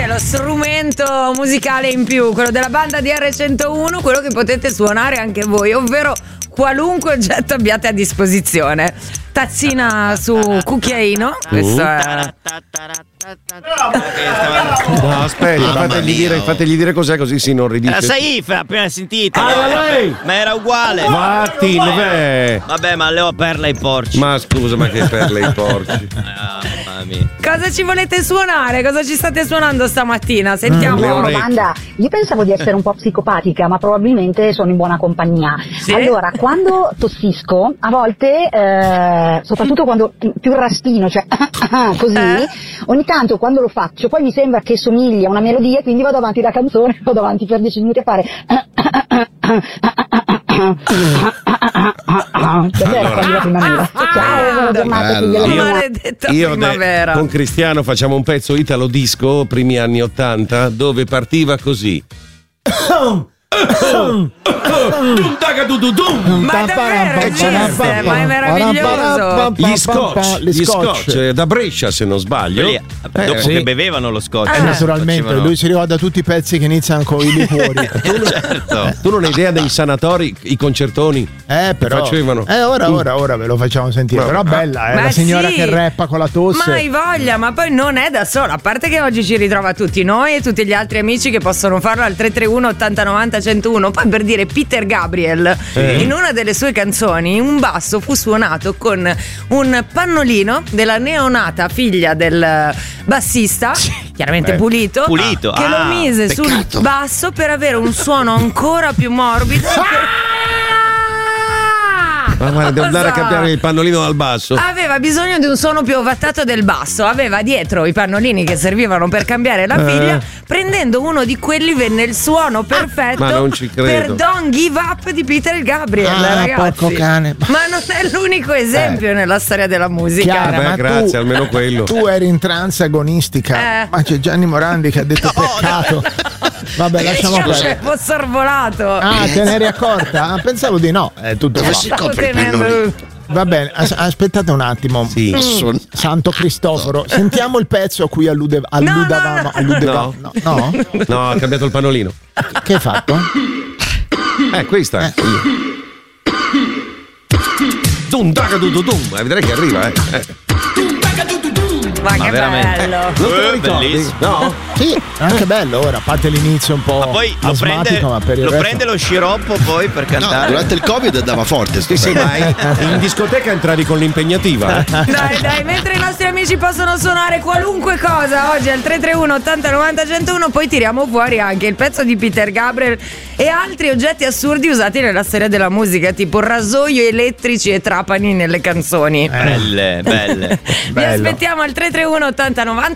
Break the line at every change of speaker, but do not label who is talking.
è lo strumento musicale in più, quello della banda DR101, quello che potete suonare anche voi, ovvero qualunque oggetto abbiate a disposizione. Tazzina su cucchiaino, questo è...
No, aspetta, fategli dire cos'è, così si non ridice.
La Saif, appena sentita.
lei!
Ma era uguale.
Vatti,
Vabbè, ma le ho perla i porci.
Ma scusa, ma che perle i porci.
Mamma mia.
Cosa ci volete suonare? Cosa ci state suonando stamattina? Sentiamo.
Domanda, io pensavo di essere un po' psicopatica, ma probabilmente sono in buona compagnia.
Sì?
Allora, quando tossisco, a volte, soprattutto quando più raspino, cioè così, ogni tanto quando lo faccio, poi mi sembra che somiglia a una melodia, quindi vado avanti la canzone, vado avanti per 10 minuti a fare la primavera. Ciao, buona giornata, figlia della mia.
Maledetta
Io
primavera.
con Cristiano facciamo un pezzo italo disco, primi anni 80, dove partiva così.
Ma davvero esiste, ma è meraviglioso.
Gli scotch da Brescia, se non sbaglio.
Quelli, dopo
sì.
che bevevano lo scotch.
Naturalmente,
facevano-
lui si ricorda tutti i pezzi che iniziano con i liquori.
Certo.
Tu non hai idea dei sanatori, i concertoni
Però.
facevano?
Ora ve lo facciamo sentire. Però bella,
Ma
la signora
sì.
che rappa con la tosse.
Ma hai voglia, ma poi non è da sola. A parte che oggi ci ritrova tutti noi e tutti gli altri amici che possono farlo al 331 80 90 101. Poi per dire Peter Gabriel, in una delle sue canzoni, un basso fu suonato con un pannolino della neonata figlia del bassista, chiaramente pulito, che lo mise sul basso per avere un suono ancora più morbido.
Ma guarda, devo andare a cambiare il pannolino dal basso.
Aveva bisogno di un suono più ovattato del basso. Aveva dietro i pannolini che servivano per cambiare la figlia. Prendendo uno di quelli venne il suono perfetto
Ma non ci credo.
per Don't Give Up di Peter Gabriel, ragazzi.
porco cane.
Ma non è l'unico esempio nella storia della musica.
Chiara, ma
grazie, almeno quello.
Tu eri in trance agonistica, ma c'è Gianni Morandi che ha detto peccato. Vabbè, lasciamo perdere.
Ho sorvolato.
Ah, te ne eri accorta? Ah, pensavo di no. È tutto qua.
Stavo tenendo-
Va bene, aspettate un attimo.
Sì.
Santo Cristoforo, sentiamo il pezzo a cui alludavamo. No?
No, ha cambiato il pannolino.
Che hai fatto?
Questa. Dum, daga, dum, dum. Vedrai che arriva,
Ma che
veramente.
bello.
Non te lo ricordi?
bellissimo.
No?
Sì, anche bello ora, a parte l'inizio un po'
Ma poi lo prende,
asmatico, ma per il resto...
prende lo sciroppo poi per
No,
cantare.
durante il Covid andava forte.
Sì, vai. In discoteca entravi con l'impegnativa.
Dai, mentre i nostri amici possono suonare qualunque cosa oggi al 331 80 90 101, poi tiriamo fuori anche il pezzo di Peter Gabriel e altri oggetti assurdi usati nella storia della musica, tipo rasoio elettrici e trapani nelle canzoni.
Belle.
Vi aspettiamo al 331 80 90